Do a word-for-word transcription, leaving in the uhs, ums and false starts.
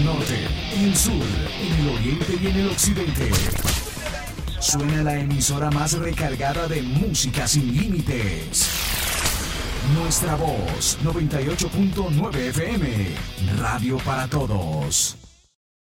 norte, en el sur, en el oriente y en el occidente. Suena la emisora más recargada de música sin límites. Nuestra Voz, noventa y ocho punto nueve F M, Radio para Todos.